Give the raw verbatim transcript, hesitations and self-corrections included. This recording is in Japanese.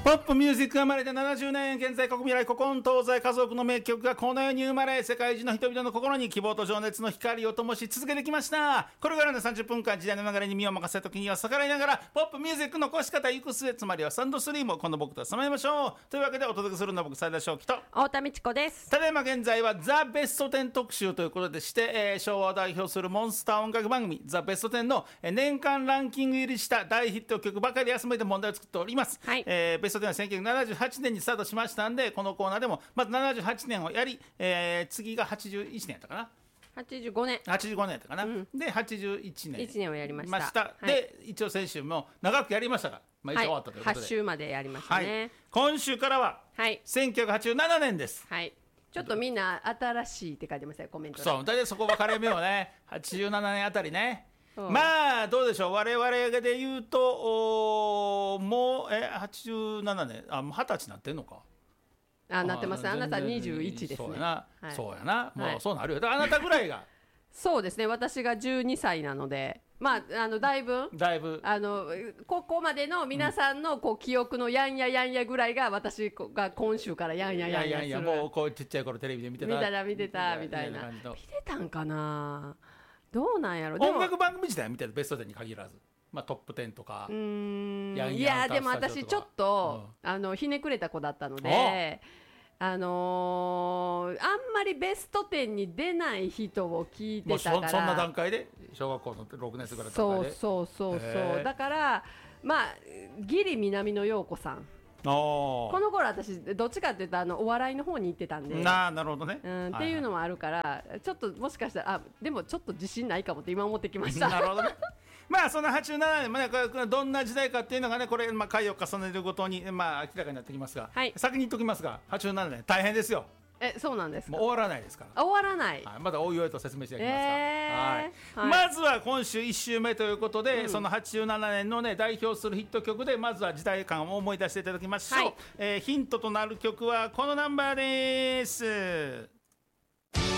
ポップミュージックが生まれてななじゅうねん、現在国未来古今東西家族の名曲がこの世に生まれ、世界中の人々の心に希望と情熱の光を灯し続けてきました。これからのさんじゅっぷんかん、時代の流れに身を任せた時には逆らいながらポップミュージックの越し方行く末、つまりはサンドスリームをこの僕とさまいましょう。というわけでお届けするのは僕斉田正樹と太田美智子です。 ただいま現在はザ・ベストテン特集ということでして、えー、昭和を代表するモンスター音楽番組ザ・ベストテンの年間ランキング入りした大ヒット曲ばかり集めて問題を作っております、 はい。 えー、ベストテンはせんきゅうひゃくななじゅうはちねんにスタートしましたんで、このコーナーでもまずななじゅうはちねんをやり、えー、次がはちじゅういちねんやったかな、 はちじゅうごねんはちじゅうごねんやったかな、 うんではちじゅういちねんいちねんをやりました。はいで一応先週も長くやりましたが、まあ、一応はい、 終わったということで、 はち週までやりましたはいね。 今週からははい、 せんきゅうひゃくはちじゅうななねんです。 はい、ちょっとみんな新しいって書いてますよ、コメントで。 そう、大体そこ分かれ目をねはちじゅうななねんあたりね、 うんまあどうでしょう、我々で言うとおもうえはちじゅうななねん、あもうはたちになってんのか。 あ、なってます。あなた全然にじゅういちですね。 そうやな、 はい、 そうやな、もはいうそうなるよ。だからあなたぐらいがそうですね、私がじゅうにさいなので、まあ、あのだいぶだいぶあのここまでの皆さんのこう記憶のやんややんやぐらいが、私が今週からやんやいやんやする。 やいやいや、もうこうちっちゃい頃テレビで見てた見たら見てたみたいな。 感じの見てたんかな、どうなんやろ。でも音楽番組自体は見てる、ベストテンに限らず、まあ、トップテンとか、 うーんヤンヤンいや歌でもスタジオとか私ちょっと、 うんあのひねくれた子だったので、あのーあんまりベストテンに出ない人を聞いもうてたから、 そそんな段階で小学校のろくねん生ぐらいのそう段階で、 そうそうそへーう、だからまあギリ南野陽子さん、 おこの頃私どっちかっていうとあのお笑いの方に行ってたんで、 なあ、なるほどね、 うん、っていうのもあるからちょっともしかしたら、あでもちょっと自信ないかもって今思ってきました。 なるほどね。まあそのはちじゅうななねんもね、これどんな時代かっていうのがね、これまあ回を重ねるごとにまあ明らかになってきますが、 はい先に言っときますが、はちじゅうななねん大変ですよ。 え、そうなんですか。 もう終わらないですから。 あ終わらない。 はい、まだおいおいと説明していきますが、 えーはいはいまずは今週いち週目ということで、 うんそのはちじゅうななねんの、ね、代表するヒット曲でまずは時代感を思い出していただきましょう、 はいえーヒントとなる曲はこのナンバーです。